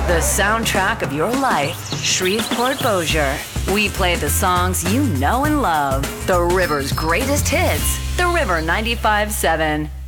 The soundtrack of your life, Shreveport Bossier. We play the songs you know and love. The River's greatest hits. The River 95.7.